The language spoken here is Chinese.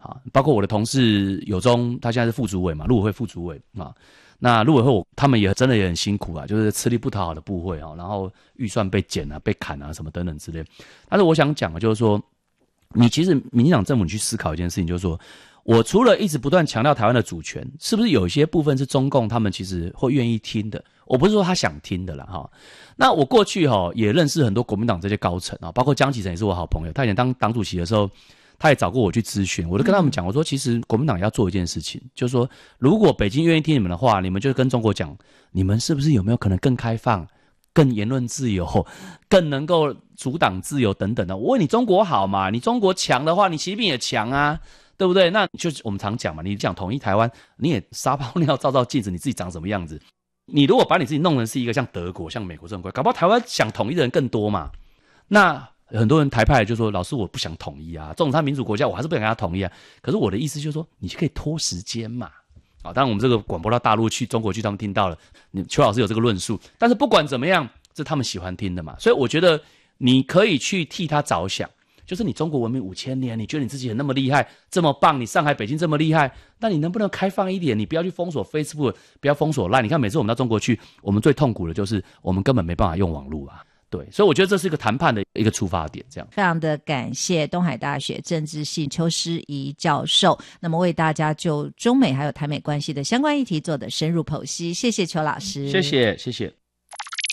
啊，包括我的同事友忠，他现在是副主委嘛，陆委会副主委啊。那陆委会他们也真的也很辛苦啊，就是吃力不讨好的部会啊，然后预算被减啊、被砍啊什么等等之类。但是我想讲的就是说，你其实民进党政府你去思考一件事情，就是说，我除了一直不断强调台湾的主权，是不是有一些部分是中共他们其实会愿意听的？我不是说他想听的啦哈。那我过去也认识很多国民党这些高层啊，包括江启臣也是我好朋友，他以前当党主席的时候。他也找过我去咨询，我就跟他们讲，我说其实国民党要做一件事情，就是说如果北京愿意听你们的话，你们就跟中国讲，你们是不是有没有可能更开放、更言论自由、更能够阻挡自由等等的？我问你，中国好嘛？你中国强的话，你习近平也强啊，对不对？那就是我们常讲嘛，你讲统一台湾，你也撒泡尿照照镜子，你自己长什么样子？你如果把你自己弄成是一个像德国、像美国这种国家，搞不好台湾想统一的人更多嘛？那很多人台派就说，老师我不想统一啊，这种他民主国家我还是不想跟他统一啊。可是我的意思就是说，你就可以拖时间嘛。当然我们这个广播到大陆去、中国去，他们听到了，邱老师有这个论述。但是不管怎么样，这是他们喜欢听的嘛。所以我觉得你可以去替他着想，就是你中国文明5000年，你觉得你自己很那么厉害，这么棒，你上海、北京这么厉害，那你能不能开放一点？你不要去封锁 Facebook， 不要封锁 LINE。你看每次我们到中国去，我们最痛苦的就是我们根本没办法用网络啊。对，所以我觉得这是一个谈判的一个出发点，这样。 非常的感谢东海大学政治系邱诗怡教授，那么为大家就中美还有台美关系的相关议题做的深入剖析，谢谢邱老师。 谢谢。